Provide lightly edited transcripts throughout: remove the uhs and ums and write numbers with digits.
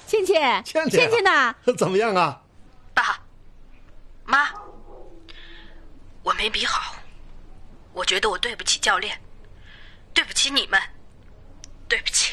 倩倩，倩倩呐， 怎么样啊？ 爸妈，我没比好，我觉得我对不起教练，对不起你们，对不起。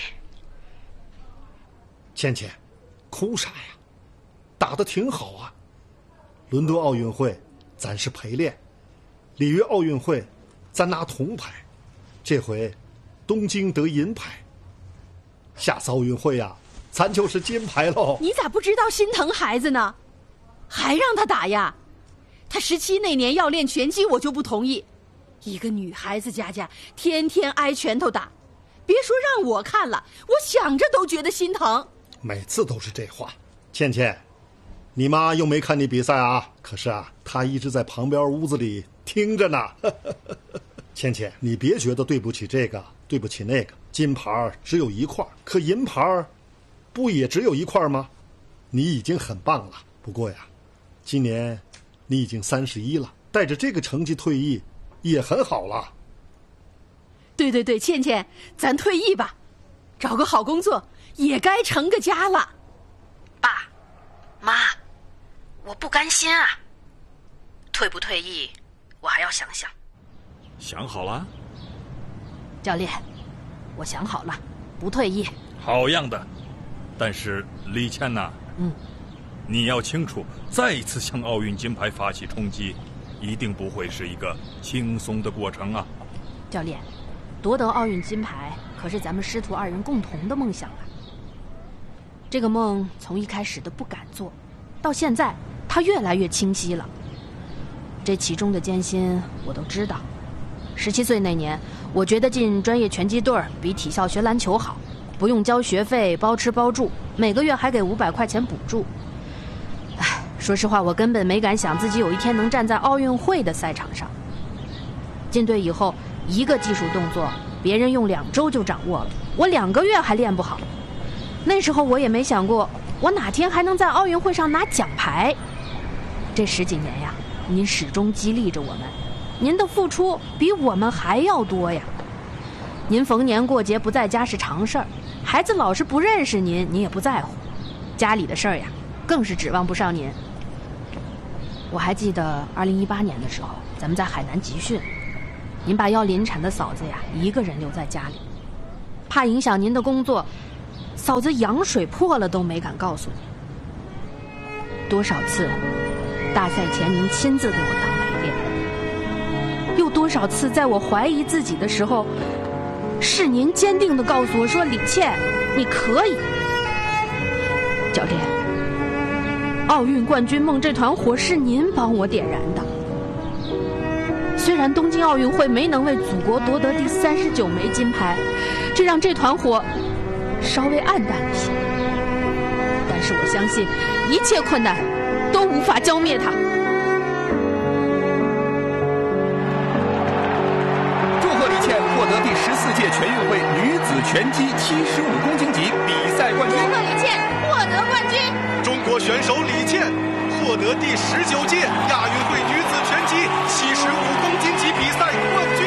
倩倩，哭啥呀？打得挺好啊。伦敦奥运会咱是陪练，里约奥运会咱拿铜牌，这回东京得银牌，下次奥运会呀，咱就是金牌喽。 你咋不知道心疼孩子呢？还让他打呀？他17那年要练拳击，我就不同意。一个女孩子家天天挨拳头打，别说让我看了，我想着都觉得心疼。 每次都是这话。倩倩，你妈又没看你比赛啊，可是啊，她一直在旁边屋子里听着呢。倩倩，你别觉得对不起这个，对不起那个，金牌只有一块，可银牌不也只有一块吗？你已经很棒了。不过呀，今年你已经31了，带着这个成绩退役也很好了。 对，倩倩，咱退役吧，找个好工作，也该成个家了。 爸妈，我不甘心啊，退不退役我还要想想。 想好了？ 教练，我想好了，不退役。 好样的。但是李倩呐，你要清楚，再一次向奥运金牌发起冲击，一定不会是一个轻松的过程啊。 教练，夺得奥运金牌可是咱们师徒2人共同的梦想啊。这个梦从一开始的不敢做，到现在它越来越清晰了。这其中的艰辛我都知道。17岁那年，我觉得进专业拳击队比体校学篮球好，不用交学费，包吃包住，每个月还给500块钱补助。说实话，我根本没敢想自己有一天能站在奥运会的赛场上。进队以后，一个技术动作别人用2周就掌握了，我2个月还练不好。那时候我也没想过我哪天还能在奥运会上拿奖牌。这10几年呀，您始终激励着我们，您的付出比我们还要多呀。您逢年过节不在家是常事儿，孩子老是不认识您，你也不在乎，家里的事儿呀更是指望不上您。我还记得2018年的时候，咱们在海南集训，您把要临产的嫂子呀一个人留在家里，怕影响您的工作，嫂子羊水破了都没敢告诉你。多少次大赛前您亲自给我当陪练，又多少次在我怀疑自己的时候，是您坚定地告诉我说，李倩，你可以。教练，奥运冠军梦这团火是您帮我点燃的。虽然东京奥运会没能为祖国夺得第39枚金牌，这让这团火稍微暗淡了些，但是我相信一切困难都无法浇灭它。 祝贺李倩获得第14届全运会女子拳击75公斤级比赛冠军！ 祝贺李倩获得冠军！ 中国选手李倩获得第19届亚运会女子拳击75公斤级比赛冠军！